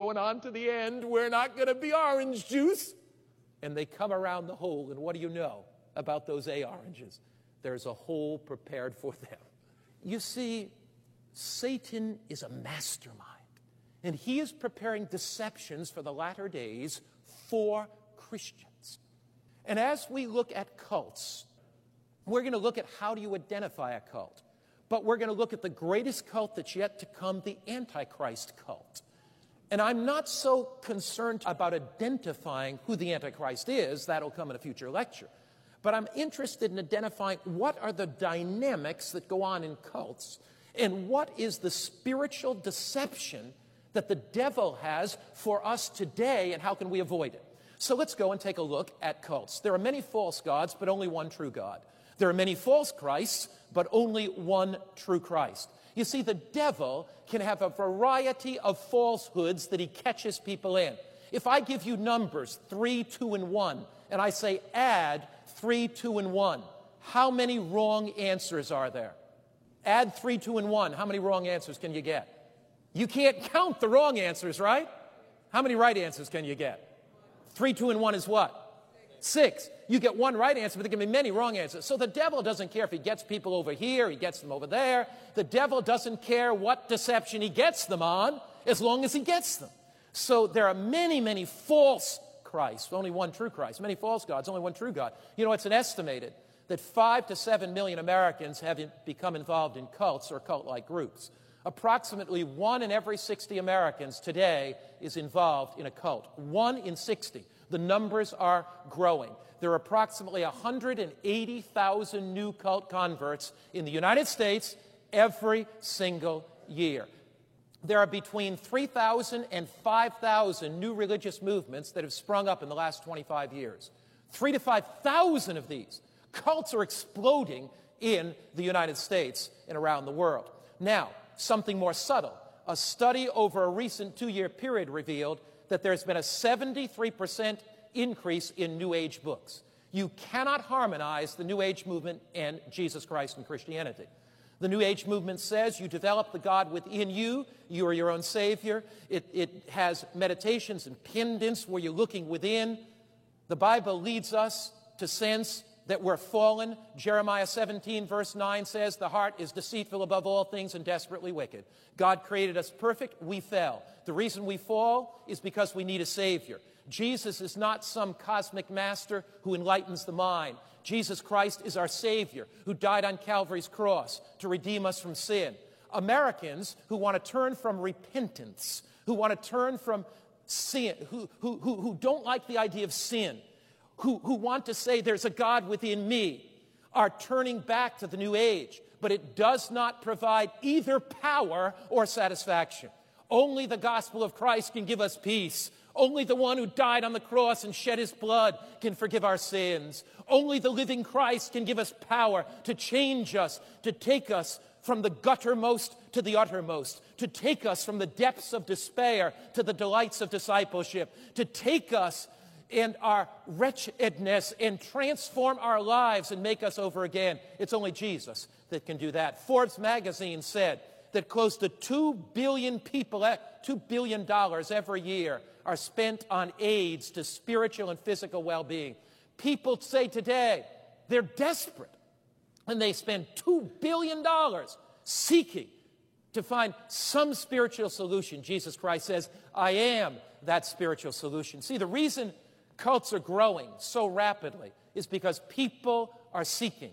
going on to the end. We're not going to be orange juice. And they come around the hole, and what do you know about those oranges? There's a hole prepared for them. You see, Satan is a mastermind, and he is preparing deceptions for the latter days for Christians. And as we look at cults, we're going to look at how do you identify a cult. But we're going to look at the greatest cult that's yet to come, the Antichrist cult. And I'm not so concerned about identifying who the Antichrist is. That'll come in a future lecture. But I'm interested in identifying what are the dynamics that go on in cults and what is the spiritual deception that the devil has for us today and how can we avoid it. So let's go and take a look at cults. There are many false gods, but only one true God. There are many false Christs, but only one true Christ. You see, the devil can have a variety of falsehoods that he catches people in. If I give you numbers 3, 2, and 1, and I say add 3, 2, and 1, how many wrong answers are there? Add 3, 2, and 1, how many wrong answers can you get? You can't count the wrong answers, right? How many right answers can you get? 3, 2, and 1 is what? 6. You get one right answer, but there can be many wrong answers. So the devil doesn't care if he gets people over here, he gets them over there. The devil doesn't care what deception he gets them on, as long as he gets them. So there are many, many false Christs, only one true Christ. Many false gods, only one true God. You know, it's an estimated that 5 to 7 million Americans have become involved in cults or cult-like groups. Approximately 1 in every 60 Americans today is involved in a cult. 1 in 60. The numbers are growing. There are approximately 180,000 new cult converts in the United States every single year. There are between 3,000 and 5,000 new religious movements that have sprung up in the last 25 years. 3,000 to 5,000 of these cults are exploding in the United States and around the world. Now, something more subtle. A study over a recent 2-year period revealed that there's been a 73% increase in New Age books. You cannot harmonize the New Age movement and Jesus Christ and Christianity. The New Age movement says you develop the God within you. You are your own Savior. It has meditations and pendants where you're looking within. The Bible leads us to sense that we're fallen. Jeremiah 17, verse 9 says, the heart is deceitful above all things and desperately wicked. God created us perfect. We fell. The reason we fall is because we need a Savior. Jesus is not some cosmic master who enlightens the mind. Jesus Christ is our Savior who died on Calvary's cross to redeem us from sin. Americans who want to turn from repentance, who want to turn from sin, who don't like the idea of sin, who want to say there's a God within me, are turning back to the New Age. But it does not provide either power or satisfaction. Only the gospel of Christ can give us peace. Only the one who died on the cross and shed his blood can forgive our sins. Only the living Christ can give us power to change us, to take us from the guttermost to the uttermost, to take us from the depths of despair to the delights of discipleship, to take us and our wretchedness and transform our lives and make us over again. It's only Jesus that can do that. Forbes magazine said that close to 2 billion people, $2 billion every year are spent on aids to spiritual and physical well-being. People say today they're desperate and they spend $2 billion seeking to find some spiritual solution. Jesus Christ says, I am that spiritual solution. See, the reason cults are growing so rapidly is because people are seeking.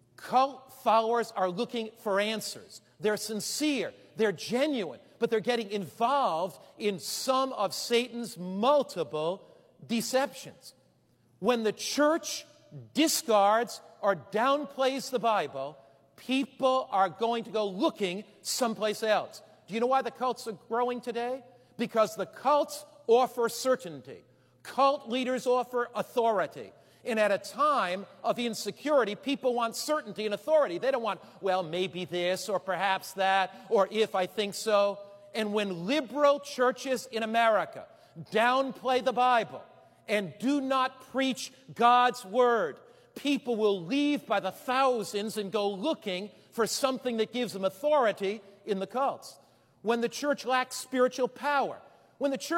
Cult followers are looking for answers. They're sincere, they're genuine, but they're getting involved in some of Satan's multiple deceptions. When the church discards or downplays the Bible, people are going to go looking someplace else. Do you know why the cults are growing today? Because the cults offer certainty. Cult leaders offer authority. And at a time of insecurity, people want certainty and authority. They don't want, well, maybe this or perhaps that or if I think so. And when liberal churches in America downplay the Bible and do not preach God's word, people will leave by the thousands and go looking for something that gives them authority in the cults. When the church lacks spiritual power, when the church